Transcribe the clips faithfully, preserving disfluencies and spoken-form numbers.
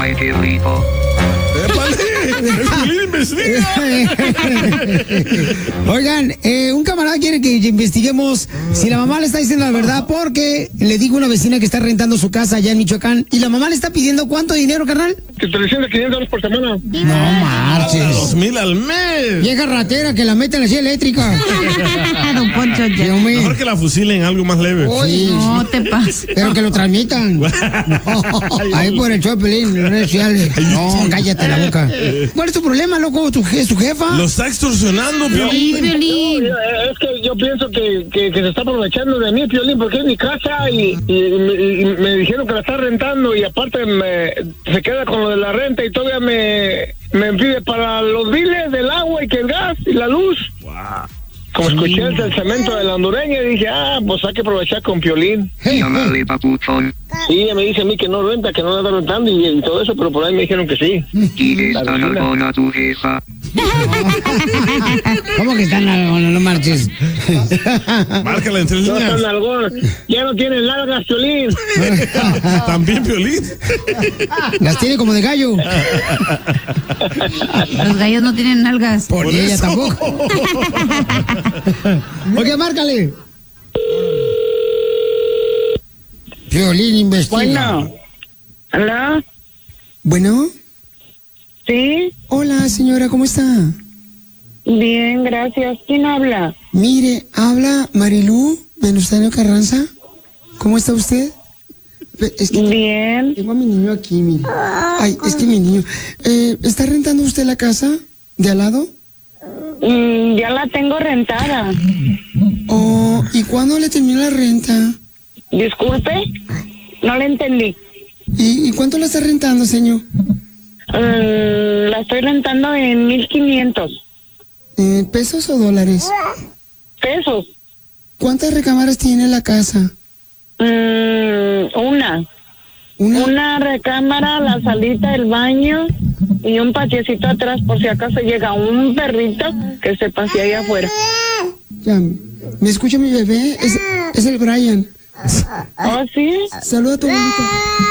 Ay, qué rico. Oigan, eh, un camarada quiere que investiguemos si la mamá le está diciendo la verdad porque le digo a una vecina que está rentando su casa allá en Michoacán y la mamá le está pidiendo ¿cuánto dinero, carnal? Que te diciendo quinientos dólares por semana. No marches. Dos mil al mes. Vieja ratera que la mete en la silla eléctrica. Don Poncho, ya. Mejor que la fusilen algo más leve. Uy, no te pases. Pero que lo transmitan. No, ahí por el show de Pelín, en redes sociales. No, cállate la boca. ¿Cuál es tu problema, loco? ¿Tu, ¿Tu jefa? Lo está extorsionando, Sí, Piolín. Piolín. Es que yo pienso que, que, que se está aprovechando de mí, Piolín, porque es mi casa y, y, y, y me dijeron que la está rentando y aparte me, se queda con lo de la renta y todavía me, me pide para los biles del agua y que el gas y la luz. Wow. Como escuché el, el cemento de la hondureña, dije, ah, pues hay que aprovechar con Piolín. Y órale, papuchón. Y ella me dice a mí que no renta, que no la está rentando y, y todo eso, pero por ahí me dijeron que sí. Y La esta vecina. nalgona tu jefa. ¿Cómo que están nalgona? No marches. Márcala en tres No líneas. son nalgón, ya no tienen largas, Piolín. También, Piolín. Las tiene como de gallo. Los gallos no tienen nalgas. Por, Por ella eso. tampoco. Oye, márcale. Piolín investiga. Bueno. ¿Hola? Bueno. ¿Sí? Hola, señora, ¿cómo está? Bien, gracias. ¿Quién habla? Mire, habla Marilú Venustiano Carranza. ¿Cómo está usted? Ve, Es que Bien. tengo a mi niño aquí, mire. Ay, es que mi niño. Eh, ¿Está rentando usted la casa de al lado? Mm, ya la tengo rentada. Oh, ¿y cuándo le termina la renta? Disculpe, no le entendí. ¿Y, y cuánto la está rentando, señor? Mm, la estoy rentando en mil quinientos Eh, ¿Pesos o dólares? pesos. ¿Cuántas recámaras tiene la casa? Mm, una. Una. Una recámara, la salita, el baño y un patiecito atrás por si acaso llega un perrito que se pasea ahí afuera. Ya, ¿me escucha mi bebé? Es, es el Brian. ¿Oh, sí? Saluda a tu abuelito.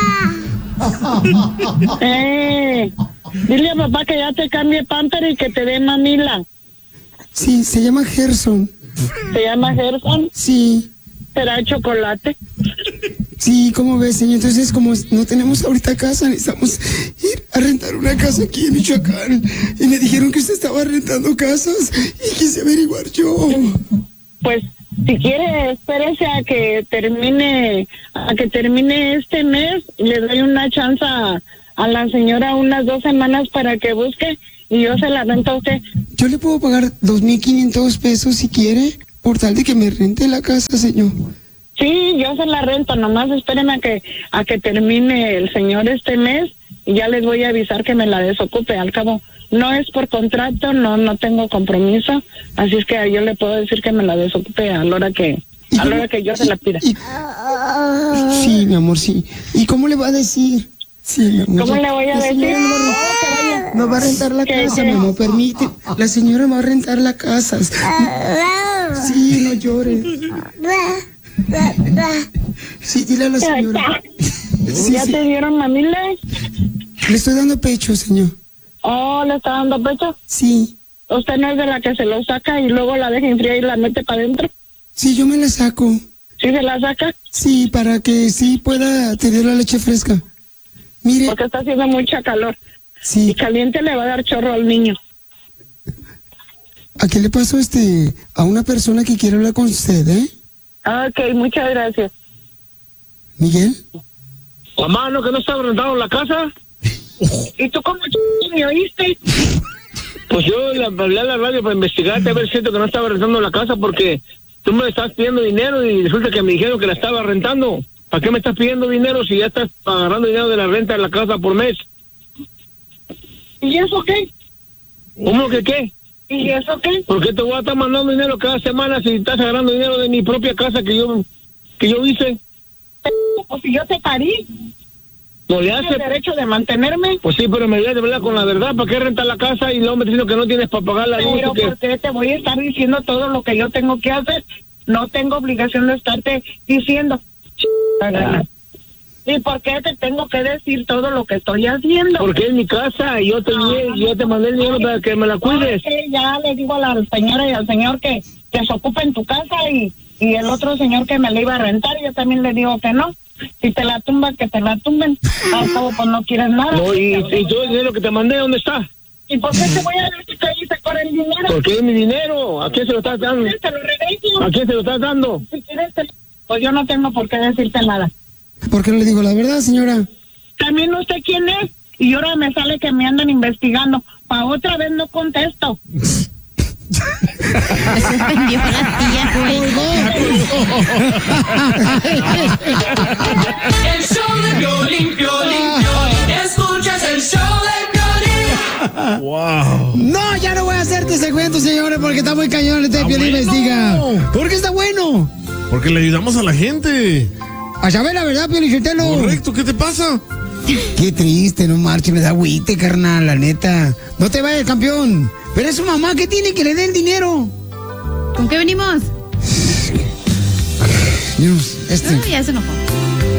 Eh, dile a papá que ya te cambie pamper y que te dé mamila. Sí, se llama Gerson. Se llama Gerson. Sí, ¿Será chocolate? sí, ¿cómo ves, señor? Entonces, como no tenemos ahorita casa, necesitamos ir a rentar una casa aquí en Michoacán. Y me dijeron que usted estaba rentando casas y quise averiguar yo. Pues, si quiere, espérese a que termine, a que termine este mes. Le doy una chance a, a la señora unas dos semanas para que busque y yo se la rento a usted. Yo le puedo pagar dos mil quinientos pesos si quiere, por tal de que me rente la casa, señor. Sí, yo se la rento, nomás espérenme a que, a que termine el señor este mes y ya les voy a avisar que me la desocupe. Al cabo, no es por contrato, no, no tengo compromiso, así es que yo le puedo decir que me la desocupe a la hora que, a la hora que yo se la pida. Y- sí, mi amor, sí. ¿Y cómo le va a decir? Sí, mi amor. ¿Cómo ya- le voy a la decir? señora no va a Oh, rentar- que vaya. no va a rentar la ¿Qué, casa, qué? mi amor, permite. La señora va a rentar la casa. Sí, no llores. Sí, dile a la señora. Sí, ¿Ya sí. te dieron mamila? Le estoy dando pecho, señor. Oh, ¿le está dando pecho? Sí. ¿Usted no es de la que se lo saca y luego la deja enfriar y la mete para adentro? Sí, yo me la saco. ¿Sí se la saca? Sí, para que sí pueda tener la leche fresca. Mire, Porque está haciendo mucha calor. Y sí. caliente le va a dar chorro al niño. ¿A qué le pasó este a una persona que quiere hablar con usted, eh? Ok, muchas gracias. Miguel. Mamá, ¿no que no estaba rentando la casa? ¿Y tú cómo ch- me oíste? Pues yo le hablé a la radio para investigarte a ver si es cierto que no estaba rentando la casa porque tú me estás pidiendo dinero y resulta que me dijeron que la estaba rentando. ¿Para qué me estás pidiendo dinero si ya estás agarrando dinero de la renta de la casa por mes? ¿Y eso qué? ¿Cómo que qué? ¿Y eso qué? ¿Por qué te voy a estar mandando dinero cada semana si estás agarrando dinero de mi propia casa que yo que yo hice? Pues si yo te parí, ¿No le ¿tienes hace? derecho de mantenerme? Pues sí, pero me digas de verdad con la verdad. ¿Para qué rentar la casa y luego me diciendo que no tienes para pagar la luz? Pero y que... ¿por qué te voy a estar diciendo todo lo que yo tengo que hacer? No tengo obligación de estarte diciendo. Ch- la gana. ¿Y por qué te tengo que decir todo lo que estoy haciendo? Porque es mi casa y yo te, Ah, yo te mandé el dinero para que me la cuides. ¿Sabes qué? Ya le digo a la señora y al señor que, que se ocupe en tu casa y, y el otro señor que me la iba a rentar, yo también le digo que no. Si te la tumban, que te la tumben. Al cabo, pues no quieres nada. No, y, y todo el dinero que te mandé, ¿dónde está? ¿Y por qué te voy a decir que ahí se corre el dinero? Porque es mi dinero. ¿A quién se lo estás dando? Si quieres, te lo regreso. ¿A quién se lo estás dando? Si quieres, te... pues yo no tengo por qué decirte nada. ¿Por qué no le digo la verdad, señora? También no sé quién es. Y ahora me sale que me andan investigando. Pa' otra vez no contesto. Se suspendió la tía, güey. El show de Piolín, Piolín, Piolín. Escuchas el show de Piolín. Wow. No, ya no voy a hacerte ese cuento, señores, porque está muy cañón este Está Piolín bueno. Investiga. ¿Por qué está bueno? Porque le ayudamos a la gente. A saber la verdad, Piolín Sotelo. Correcto, ¿qué te pasa? Qué triste, no marche, me da agüite, carnal, la neta. No te vayas, campeón. Pero es su mamá, ¿qué tiene que le dé el dinero? ¿Con qué venimos? Dios, este. No, ya se enojó.